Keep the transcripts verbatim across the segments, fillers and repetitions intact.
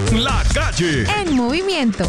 La Calle. En movimiento.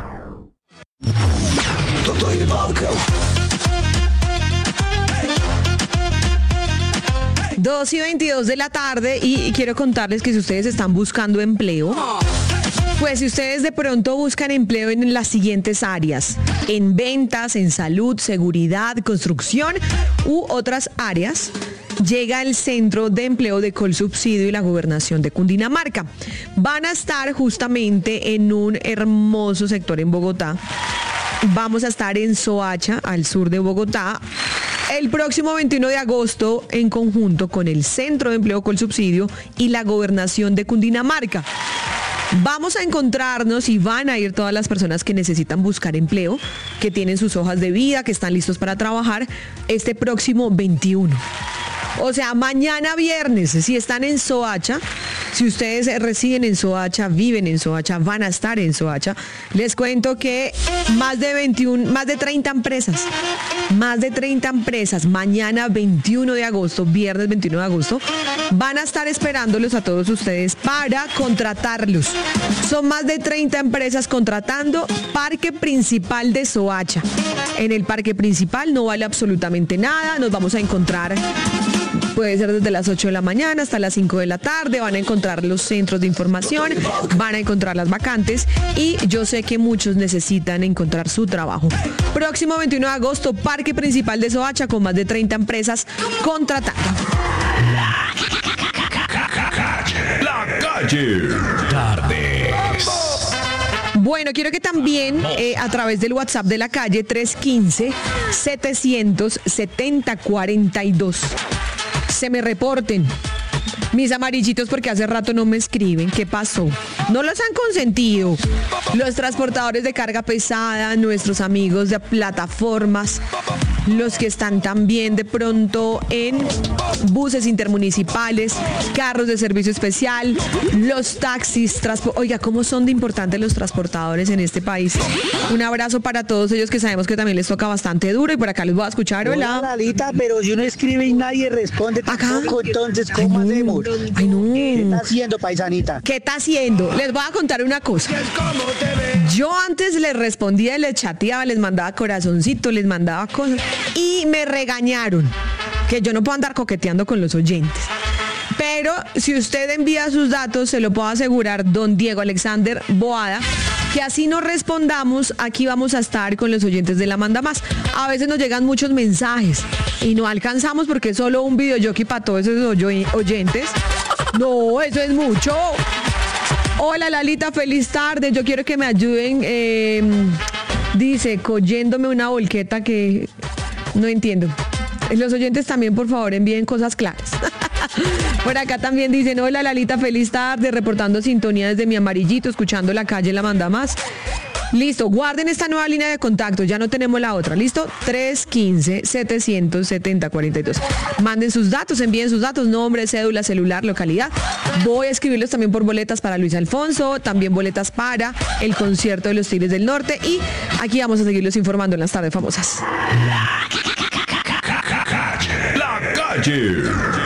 dos y veintidós de la tarde y quiero contarles que si ustedes están buscando empleo, pues si ustedes de pronto buscan empleo en las siguientes áreas, en ventas, en salud, seguridad, construcción u otras áreas, llega el Centro de Empleo de Colsubsidio y la Gobernación de Cundinamarca. Van a estar justamente en un hermoso sector en Bogotá. Vamos a estar en Soacha, al sur de Bogotá, el próximo veintiuno de agosto en conjunto con el Centro de Empleo Colsubsidio y la Gobernación de Cundinamarca. Vamos a encontrarnos y van a ir todas las personas que necesitan buscar empleo, que tienen sus hojas de vida, que están listos para trabajar este próximo veintiuno. O sea, mañana viernes, si están en Soacha, si ustedes residen en Soacha, viven en Soacha, van a estar en Soacha, les cuento que más de veintiuno, más de treinta empresas, más de treinta empresas, mañana veintiuno de agosto, viernes veintiuno de agosto, van a estar esperándolos a todos ustedes para contratarlos. Son más de treinta empresas contratando. Parque Principal de Soacha. En el Parque Principal no vale absolutamente nada, nos vamos a encontrar. Puede ser desde las ocho de la mañana hasta las cinco de la tarde. Van a encontrar los centros de información, van a encontrar las vacantes y yo sé que muchos necesitan encontrar su trabajo. Próximo veintiuno de agosto, Parque Principal de Soacha con más de treinta empresas contratando. La Calle. Tardes. Bueno, quiero que también eh, a través del WhatsApp de La Calle tres uno cinco, setecientos setenta, cuarenta y dos se me reporten mis amarillitos porque hace rato no me escriben. ¿Qué pasó? No los han consentido. Los transportadores de carga pesada, nuestros amigos de plataformas, los que están también de pronto en buses intermunicipales, carros de servicio especial, los taxis, transpo- oiga, cómo son de importantes los transportadores en este país. Un abrazo para todos ellos que sabemos que también les toca bastante duro y por acá les voy a escuchar. Hola. Hola, Lalita, pero si uno escribe y nadie responde Acá. tampoco, entonces ¿cómo Ay, no. hacemos? Ay, no. ¿Qué está haciendo, paisanita? ¿Qué está haciendo? Les voy a contar una cosa. Yo antes les respondía, les chateaba, les mandaba corazoncito, les mandaba cosas y me regañaron que yo no puedo andar coqueteando con los oyentes. Pero si usted envía sus datos, se lo puedo asegurar, don Diego Alexander Boada, que así nos respondamos, aquí vamos a estar con los oyentes de La Manda Más. A veces nos llegan muchos mensajes y no alcanzamos porque es solo un videojockey para todos esos oy- oyentes. No, eso es mucho. Hola Lalita, feliz tarde. Yo quiero que me ayuden, eh, dice, coyéndome una volqueta que no entiendo. Los oyentes también, por favor, envíen cosas claras. Por acá también dicen, hola Lalita, feliz tarde, reportando sintonía desde mi amarillito, escuchando La Calle La Manda Más. Listo, guarden esta nueva línea de contacto, ya no tenemos la otra, ¿listo? tres uno cinco, setecientos setenta, cuarenta y dos. Manden sus datos, envíen sus datos, nombre, cédula, celular, localidad. Voy a escribirlos también por boletas para Luis Alfonso, también boletas para el concierto de los Tigres del Norte y aquí vamos a seguirlos informando en las tardes famosas. La Calle.